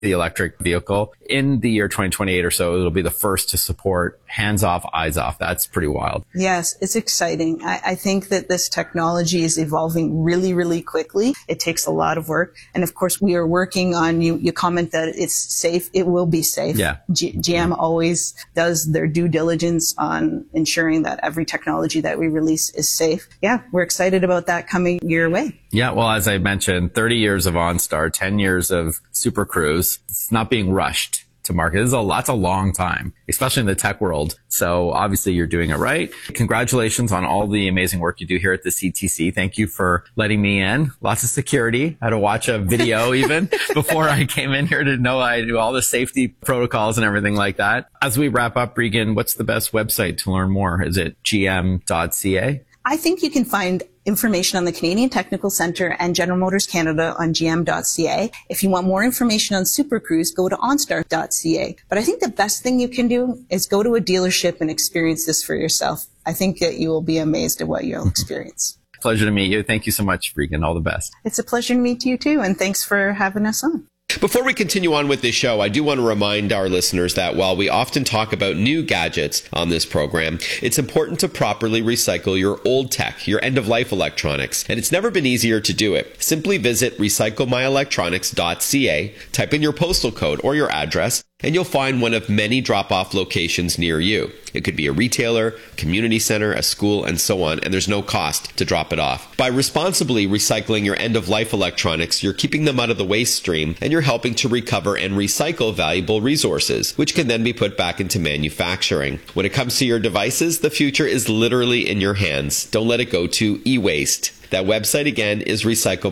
the electric vehicle. In the year 2028 or so, it'll be the first to support hands off, eyes off. That's pretty wild. Yes, it's exciting. I think that this technology is evolving really, really quickly. It takes a lot of work. And of course, we are working on, you comment that it's safe. It will be safe. Yeah. GM always does their due diligence on ensuring that every technology that we release is safe. Yeah, we're excited about that coming your way. Yeah, well, as I mentioned, 30 years of OnStar, 10 years of Super Cruise. It's not being rushed to market. That's a long time, especially in the tech world. So obviously you're doing it right. Congratulations on all the amazing work you do here at the CTC. Thank you for letting me in. Lots of security. I had to watch a video even before I came in here to know I do all the safety protocols and everything like that. As we wrap up, Regan, what's the best website to learn more? Is it gm.ca? I think you can find information on the Canadian Technical Centre and General Motors Canada on gm.ca. If you want more information on Super Cruise, go to onstar.ca. But I think the best thing you can do is go to a dealership and experience this for yourself. I think that you will be amazed at what you'll experience. Pleasure to meet you. Thank you so much, Regan. All the best. It's a pleasure to meet you too, and thanks for having us on. Before we continue on with this show, I do want to remind our listeners that while we often talk about new gadgets on this program, it's important to properly recycle your old tech, your end-of-life electronics, and it's never been easier to do it. Simply visit recyclemyelectronics.ca, type in your postal code or your address, and you'll find one of many drop-off locations near you. It could be a retailer, community center, a school, and so on, and there's no cost to drop it off. By responsibly recycling your end-of-life electronics, you're keeping them out of the waste stream, and you're helping to recover and recycle valuable resources, which can then be put back into manufacturing. When it comes to your devices, the future is literally in your hands. Don't let it go to e-waste. That website again is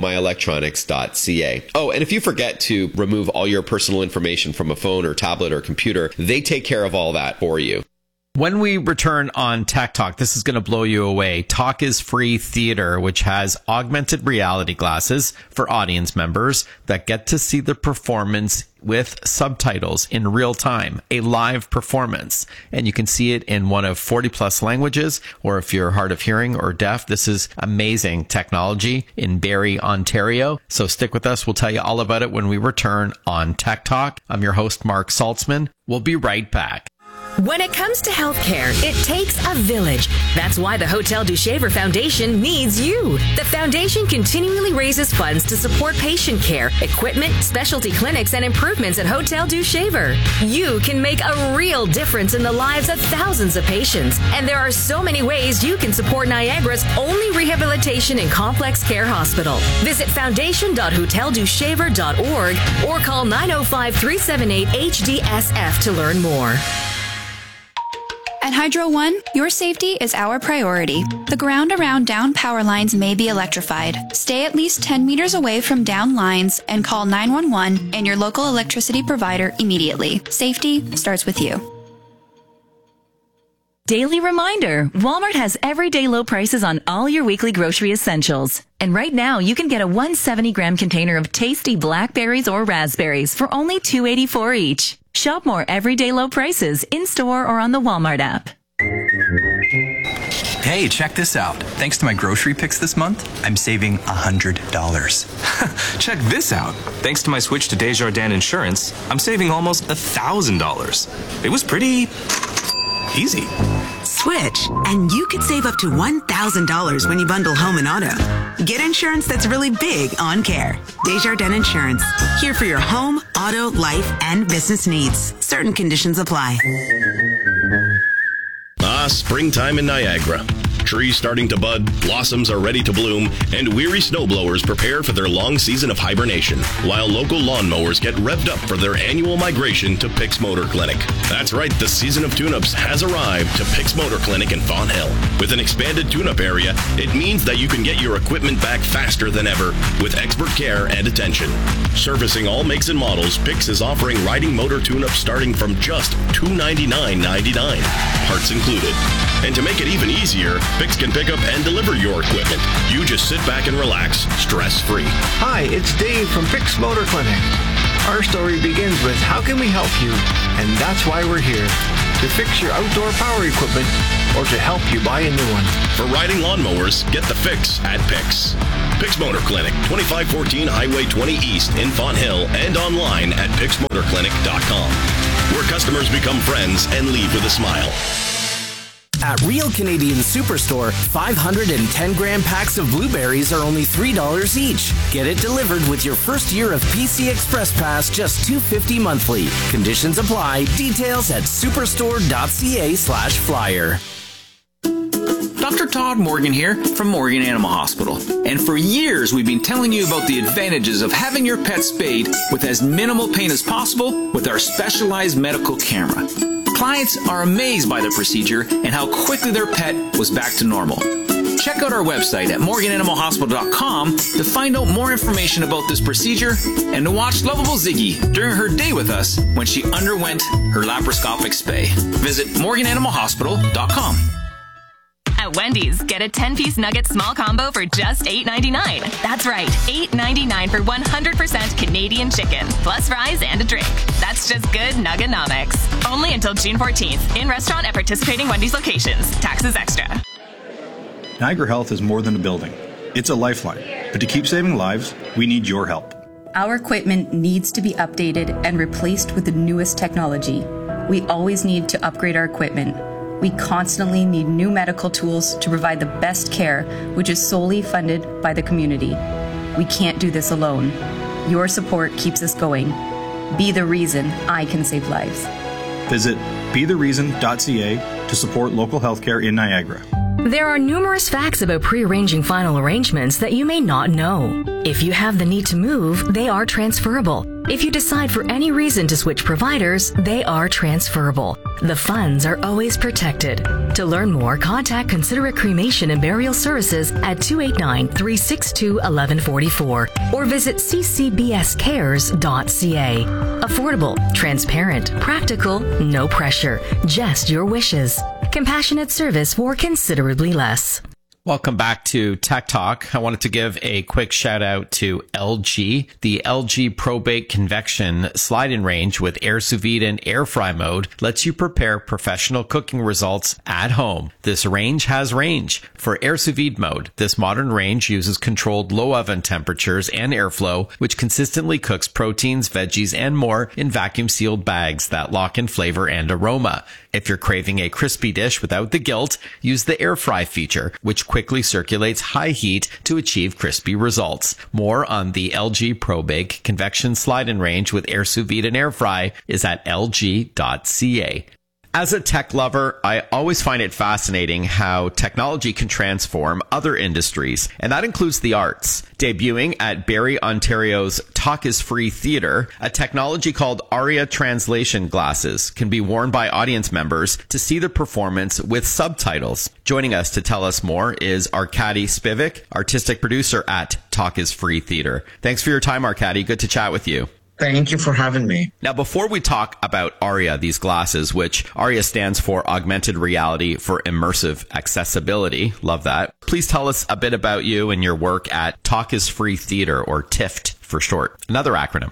recyclemyelectronics.ca. Oh, and if you forget to remove all your personal information from a phone or tablet or computer, they take care of all that for you. When we return on Tech Talk, this is going to blow you away. Talk is Free Theater, which has augmented reality glasses for audience members that get to see the performance with subtitles in real time, a live performance. And you can see it in one of 40 plus languages, or if you're hard of hearing or deaf, this is amazing technology in Barrie, Ontario. So stick with us. We'll tell you all about it when we return on Tech Talk. I'm your host, Mark Saltzman. We'll be right back. When it comes to healthcare, it takes a village. That's why the Hotel du Shaver Foundation needs you. The foundation continually raises funds to support patient care, equipment, specialty clinics, and improvements at Hotel du Shaver. You can make a real difference in the lives of thousands of patients. And there are so many ways you can support Niagara's only rehabilitation and complex care hospital. Visit foundation.hoteldushaver.org or call 905-378-HDSF to learn more. At Hydro One, your safety is our priority. The ground around down power lines may be electrified. Stay at least 10 meters away from down lines and call 911 and your local electricity provider immediately. Safety starts with you. Daily reminder, Walmart has everyday low prices on all your weekly grocery essentials. And right now, you can get a 170-gram container of tasty blackberries or raspberries for only $2.84 each. Shop more everyday low prices in-store or on the Walmart app. Hey, check this out. Thanks to my grocery picks this month, I'm saving $100. Check this out. Thanks to my switch to Desjardins Insurance, I'm saving almost $1,000. It was pretty easy. Switch, and you could save up to $1,000 when you bundle home and auto. Get insurance that's really big on care. Desjardins Insurance. Here for your home, auto, life, and business needs. Certain conditions apply. Springtime in Niagara. Trees starting to bud, blossoms are ready to bloom, and weary snowblowers prepare for their long season of hibernation, while local lawnmowers get revved up for their annual migration to Pix Motor Clinic. That's right, the season of tune-ups has arrived to Pix Motor Clinic in Fawn Hill. With an expanded tune-up area, it means that you can get your equipment back faster than ever with expert care and attention. Servicing all makes and models, Pix is offering riding motor tune-ups starting from just $299.99, parts included. And to make it even easier, Pix can pick up and deliver your equipment. You just sit back and relax, stress-free. Hi, it's Dave from Pix Motor Clinic. Our story begins with how can we help you? And that's why we're here. to fix your outdoor power equipment, or to help you buy a new one. For riding lawnmowers, get the fix at Pix. Pix Motor Clinic, 2514 Highway 20 East in Fonthill, and online at pixmotorclinic.com, where customers become friends and leave with a smile. At Real Canadian Superstore, 510-gram packs of blueberries are only $3 each. Get it delivered with your first year of PC Express Pass, just $2.50 monthly. Conditions apply. Details at superstore.ca/flyer. Dr. Todd Morgan here from Morgan Animal Hospital. And for years, we've been telling you about the advantages of having your pet spayed with as minimal pain as possible with our specialized medical camera. Clients are amazed by the procedure and how quickly their pet was back to normal. Check out our website at morgananimalhospital.com to find out more information about this procedure and to watch lovable Ziggy during her day with us when she underwent her laparoscopic spay. Visit morgananimalhospital.com. At Wendy's, get a 10-piece nugget small combo for just $8.99. That's right, $8.99 for 100% Canadian chicken, plus fries and a drink. That's just good nuggenomics. Only until June 14th, in restaurant at participating Wendy's locations. Taxes extra. Niagara Health is more than a building. It's a lifeline. But to keep saving lives, we need your help. Our equipment needs to be updated and replaced with the newest technology. We always need to upgrade our equipment. We constantly need new medical tools to provide the best care, which is solely funded by the community. We can't do this alone. Your support keeps us going. Be the reason I can save lives. Visit bethereason.ca to support local healthcare in Niagara. There are numerous facts about pre-arranging final arrangements that you may not know. If you have the need to move, they are transferable. If you decide for any reason to switch providers, they are transferable. The funds are always protected. To learn more, contact Considerate Cremation and Burial Services at 289-362-1144 or visit ccbscares.ca. Affordable, transparent, practical, no pressure, just your wishes. Compassionate service for considerably less. Welcome back to Tech Talk. I wanted to give a quick shout out to LG. The LG ProBake Convection slide-in range with air sous vide and air fry mode lets you prepare professional cooking results at home. This range has range. For air sous vide mode, this modern range uses controlled low oven temperatures and airflow, which consistently cooks proteins, veggies, and more in vacuum-sealed bags that lock in flavor and aroma. If you're craving a crispy dish without the guilt, use the air fry feature, which quickly circulates high heat to achieve crispy results. More on the LG ProBake Convection slide-in range with air sous vide and air fry is at lg.ca. As a tech lover, I always find it fascinating how technology can transform other industries, and that includes the arts. Debuting at Barrie, Ontario's Talk is Free Theatre, a technology called Aria Translation Glasses can be worn by audience members to see the performance with subtitles. Joining us to tell us more is Arkady Spivak, artistic producer at Talk is Free Theatre. Thanks for your time, Arkady. Good to chat with you. Thank you for having me. Now, before we talk about Aria, these glasses, which Aria stands for Augmented Reality for Immersive Accessibility, love that. Please tell us a bit about you and your work at Talk is Free Theatre, or TIFT for short. Another acronym.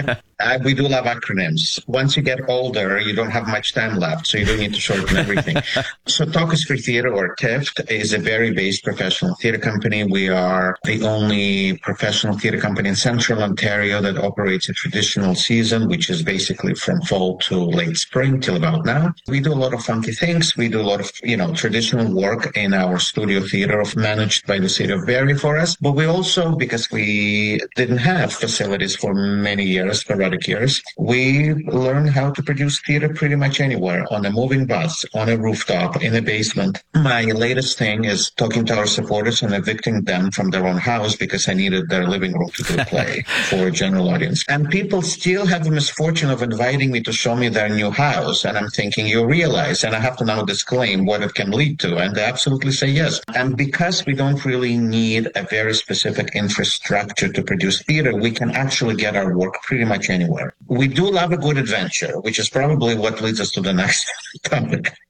We do love acronyms. Once you get older, you don't have much time left, so you don't need to shorten everything. So Talk is Free Theatre, or TIFT, is a very based professional theatre company. We are the only professional theatre company in central Ontario that operates a traditional season, which is basically from fall to late spring till about now. We do a lot of funky things. We do a lot of, traditional work in our studio theatre managed by the city of Barrie for us. But we also, because we didn't have facilities for many years, years, we learned how to produce theater pretty much anywhere, on a moving bus, on a rooftop, in a basement. My latest thing is talking to our supporters and evicting them from their own house because I needed their living room to do a play for a general audience. And people still have the misfortune of inviting me to show me their new house. And I'm thinking, you realize, and I have to now disclaim what it can lead to. And they absolutely say yes. And because we don't really need a very specific infrastructure to produce theater, we can actually get our work pretty much anywhere. We do love a good adventure, which is probably what leads us to the next topic.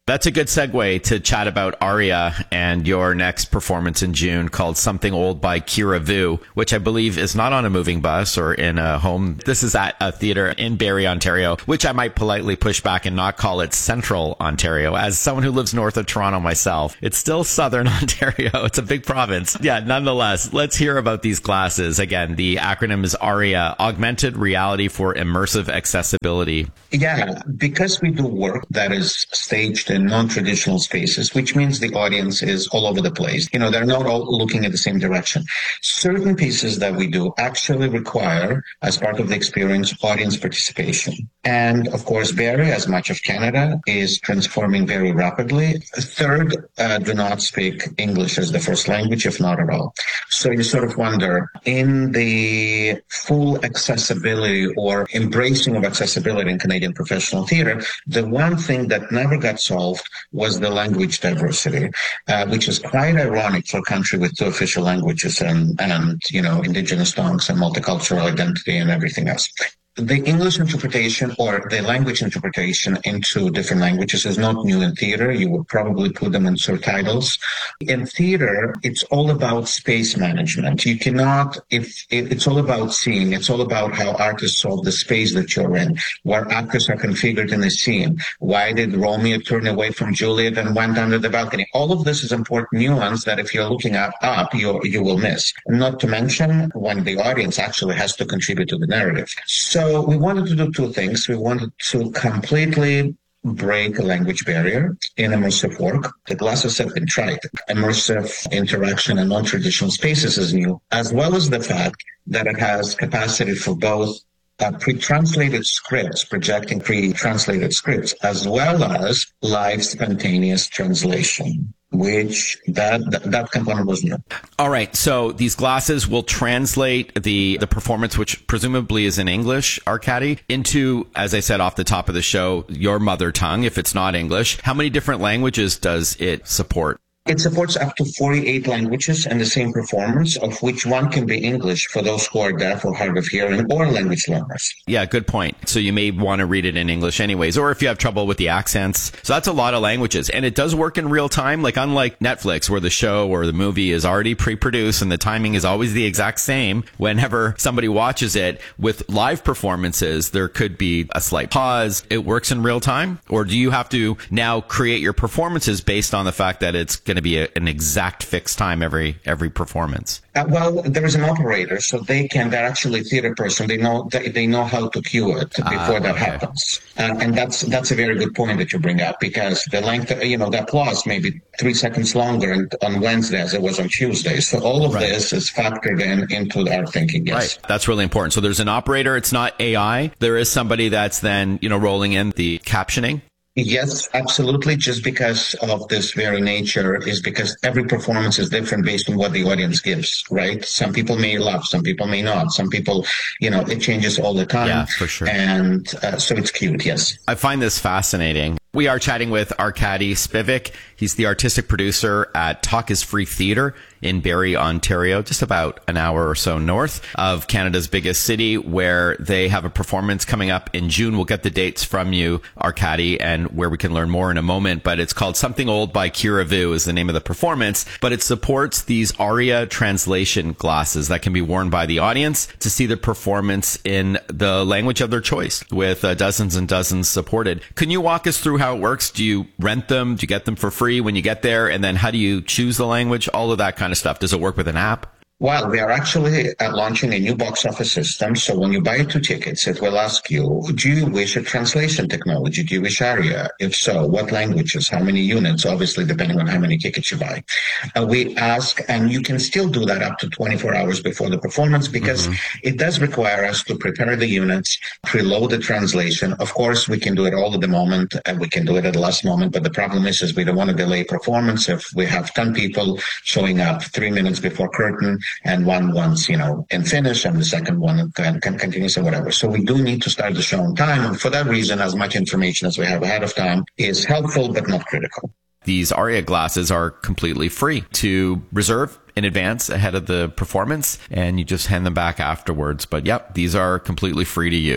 That's a good segue to chat about Aria and your next performance in June called Something Old by Kira Vu, which I believe is not on a moving bus or in a home. This is at a theater in Barrie, Ontario, which I might politely push back and not call it Central Ontario. As someone who lives north of Toronto myself, it's still Southern Ontario. It's a big province. Yeah, nonetheless, let's hear about these classes. Again, the acronym is ARIA, Augmented Reality for Immersive Accessibility. Yeah, because we do work that is staged in non-traditional spaces, which means the audience is all over the place. You know, they're not all looking at the same direction. Certain pieces that we do actually require, as part of the experience, audience participation. And of course, Barrie, as much of Canada, is transforming very rapidly. Third, do not speak English as the first language, if not at all. So you sort of wonder, in the full accessibility or embracing of accessibility in Canadian professional theater, the one thing that never got solved was the language diversity, which is quite ironic for a country with 2 official languages and you know, indigenous tongues and multicultural identity and everything else. The English interpretation or the language interpretation into different languages is not new in theater. You would probably put them in subtitles. In theater, it's all about space management. You cannot, it's all about seeing. It's all about how artists solve the space that you're in, where actors are configured in the scene. Why did Romeo turn away from Juliet and went under the balcony? All of this is important nuance that if you're looking up, you will miss. Not to mention when the audience actually has to contribute to the narrative. So we wanted to do 2 things. We wanted to completely break a language barrier in immersive work. The glasses have been tried. Immersive interaction in non-traditional spaces is new, as well as the fact that it has capacity for both pre-translated scripts, projecting pre-translated scripts, as well as live spontaneous translation, which that component was new. All right. So these glasses will translate the performance, which presumably is in English, Arkady, into, as I said off the top of the show, your mother tongue, if it's not English. How many different languages does it support? It supports up to 48 languages in the same performance, of which one can be English for those who are deaf or hard of hearing or language learners. Yeah, good point. So you may want to read it in English anyways, or if you have trouble with the accents. So that's a lot of languages. And it does work in real time, like unlike Netflix, where the show or the movie is already pre-produced and the timing is always the exact same. Whenever somebody watches it, with live performances, there could be a slight pause. It works in real time? Or do you have to now create your performances based on the fact that it's going to be an exact fixed time every performance? Well, there is an operator, so they're actually a theater person. They know how to cue it before that happens. And that's a very good point that you bring up, because the length, the applause may be 3 seconds longer on Wednesday as it was on Tuesday. So all of this is factored into our thinking. Yes. Right. That's really important. So there's an operator. It's not AI. There is somebody that's then, rolling in the captioning. Yes, absolutely. Just because of this very nature is because every performance is different based on what the audience gives, right? Some people may love, some people may not. Some people, it changes all the time. Yeah, for sure. And so it's cute, yes. I find this fascinating. We are chatting with Arkady Spivak. He's the artistic producer at Talk is Free Theatre in Barrie, Ontario, just about an hour or so north of Canada's biggest city, where they have a performance coming up in June. We'll get the dates from you, Arkady, and where we can learn more in a moment. But it's called Something Old by Kira Vu is the name of the performance. But it supports these ARIA translation glasses that can be worn by the audience to see the performance in the language of their choice, with dozens and dozens supported. Can you walk us through how it works? Do you rent them? Do you get them for free when you get there? And then how do you choose the language? All of that kind of stuff. Does it work with an app? Well, we are actually launching a new box office system. So when you buy 2 tickets, it will ask you, do you wish a translation technology? Do you wish ARIA? If so, what languages? How many units? Obviously, depending on how many tickets you buy. We ask, and you can still do that up to 24 hours before the performance, because it does require us to prepare the units, preload the translation. Of course, we can do it all at the moment, and we can do it at the last moment. But the problem is we don't want to delay performance. If we have 10 people showing up 3 minutes before curtain, and one wants, in finish, and the second one can continue or whatever. So we do need to start the show on time. And for that reason, as much information as we have ahead of time is helpful, but not critical. These ARIA glasses are completely free to reserve in advance ahead of the performance, and you just hand them back afterwards. But yep, these are completely free to use.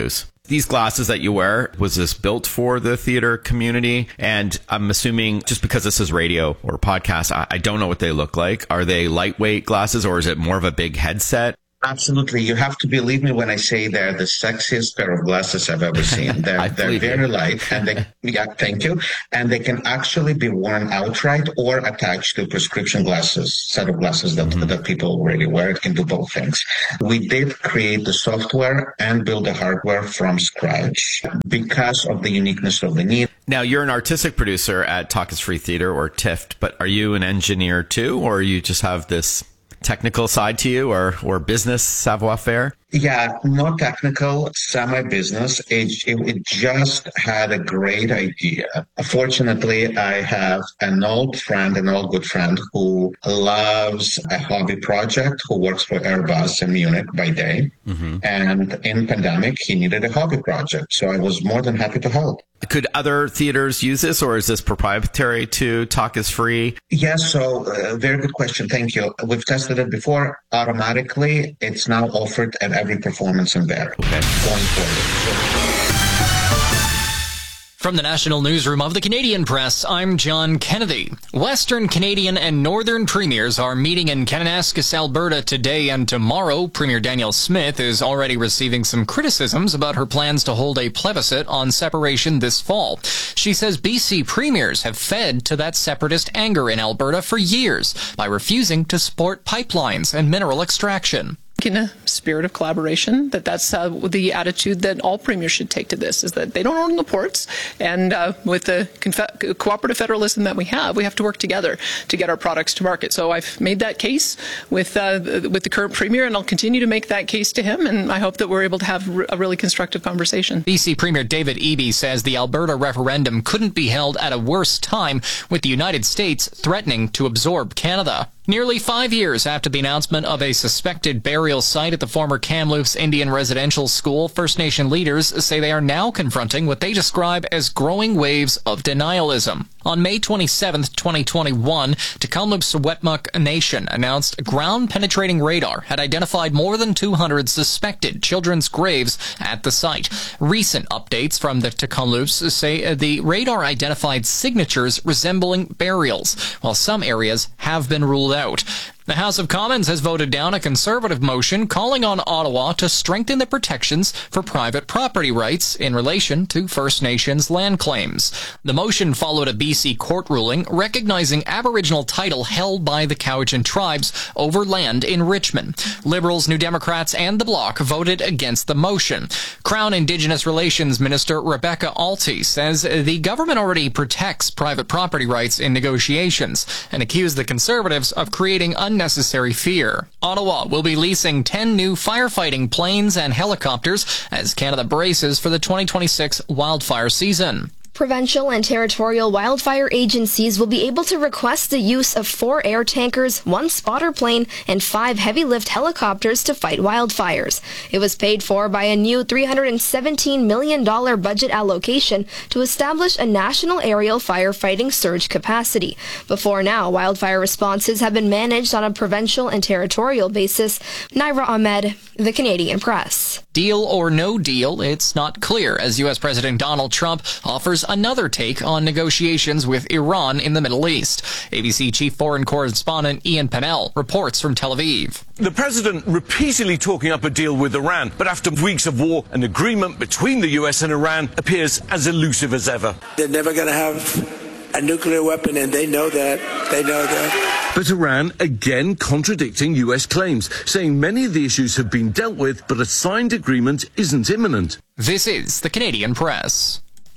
These glasses that you wear, was this built for the theater community? And I'm assuming, just because this is radio or podcast, I don't know what they look like. Are they lightweight glasses, or is it more of a big headset? Absolutely. You have to believe me when I say they're the sexiest pair of glasses I've ever seen. They're very light, and thank you. And they can actually be worn outright or attached to prescription glasses, set of glasses that people already wear. It can do both things. We did create the software and build the hardware from scratch because of the uniqueness of the need. Now, you're an artistic producer at Talk is Free Theater, or TIFT, but are you an engineer too, or you just have this technical side to you, or business savoir-faire? Yeah, not technical, semi-business. It just had a great idea. Fortunately, I have an old good friend who loves a hobby project, who works for Airbus in Munich by day. Mm-hmm. And in pandemic, he needed a hobby project. So I was more than happy to help. Could other theaters use this, or is this proprietary to Talk is Free? Yes, so very good question. Thank you. We've tested it before. Automatically, it's now offered at every performance in there. Okay. Going forward. From the National Newsroom of the Canadian Press, I'm John Kennedy. Western Canadian and Northern premiers are meeting in Kananaskis, Alberta today and tomorrow. Premier Danielle Smith is already receiving some criticisms about her plans to hold a plebiscite on separation this fall. She says BC premiers have fed to that separatist anger in Alberta for years by refusing to support pipelines and mineral extraction. In a spirit of collaboration, that's the attitude that all premiers should take to this, is that they don't own the ports, and with the cooperative federalism that we have to work together to get our products to market. So I've made that case with the current premier, and I'll continue to make that case to him, and I hope that we're able to have a really constructive conversation. BC Premier David Eby says the Alberta referendum couldn't be held at a worse time, with the United States threatening to absorb Canada. Nearly 5 years after the announcement of a suspected burial site at the former Kamloops Indian Residential School, First Nation leaders say they are now confronting what they describe as growing waves of denialism. On May 27, 2021, Kamloops Secwepemc Nation announced ground-penetrating radar had identified more than 200 suspected children's graves at the site. Recent updates from the Kamloops say the radar identified signatures resembling burials, while some areas have been ruled out. The House of Commons has voted down a Conservative motion calling on Ottawa to strengthen the protections for private property rights in relation to First Nations land claims. The motion followed a BC court ruling recognizing Aboriginal title held by the Cowichan tribes over land in Richmond. Liberals, New Democrats, and the Bloc voted against the motion. Crown Indigenous Relations Minister Rebecca Alty says the government already protects private property rights in negotiations and accused the Conservatives of creating unnecessary fear. Ottawa will be leasing 10 new firefighting planes and helicopters as Canada braces for the 2026 wildfire season. Provincial and territorial wildfire agencies will be able to request the use of 4 air tankers, 1 spotter plane, and 5 heavy-lift helicopters to fight wildfires. It was paid for by a new $317 million budget allocation to establish a national aerial firefighting surge capacity. Before now, wildfire responses have been managed on a provincial and territorial basis. Naira Ahmed, The Canadian Press. Deal or no deal, it's not clear as U.S. President Donald Trump offers another take on negotiations with Iran in the Middle East. ABC chief foreign correspondent Ian Pennell reports from Tel Aviv. The president repeatedly talking up a deal with Iran, but after weeks of war, an agreement between the U.S. and Iran appears as elusive as ever. They're never going to have a nuclear weapon, and they know that. But Iran again contradicting U.S. claims, saying many of the issues have been dealt with, but a signed agreement isn't imminent. This is the Canadian Press.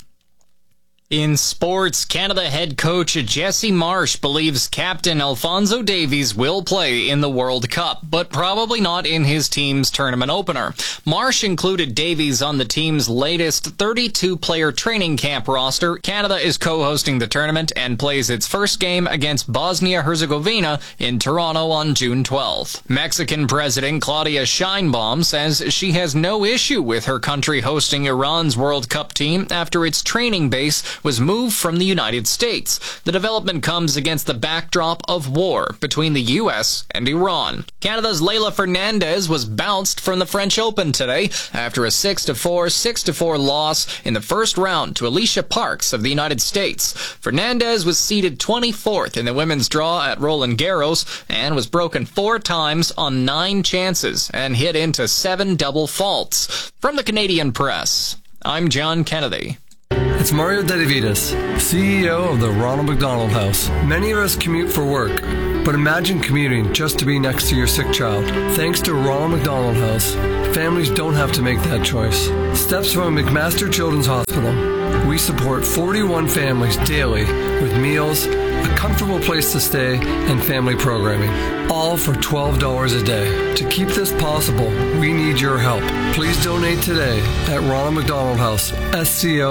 In sports, Canada head coach Jesse Marsh believes captain Alphonso Davies will play in the World Cup, but probably not in his team's tournament opener. Marsh included Davies on the team's latest 32-player training camp roster. Canada is co-hosting the tournament and plays its first game against Bosnia-Herzegovina in Toronto on June 12th. Mexican President Claudia Sheinbaum says she has no issue with her country hosting Iran's World Cup team after its training base was moved from the United States. The development comes against the backdrop of war between the U.S. and Iran. Canada's Leylah Fernandez was bounced from the French Open today after a 6-4, 6-4 loss in the first round to Alicia Parks of the United States. Fernandez was seeded 24th in the women's draw at Roland Garros and was broken 4 times on 9 chances and hit into 7 double faults. From the Canadian Press, I'm John Kennedy. It's Mario Dedivitas, CEO of the Ronald McDonald House. Many of us commute for work, but imagine commuting just to be next to your sick child. Thanks to Ronald McDonald House, families don't have to make that choice. Steps from McMaster Children's Hospital. We support 41 families daily with meals, a comfortable place to stay, and family programming, all for $12 a day. To keep this possible, we need your help. Please donate today at Ronald McDonald House,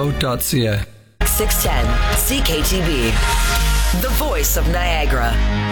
sco.ca. 610 CKTB, the voice of Niagara.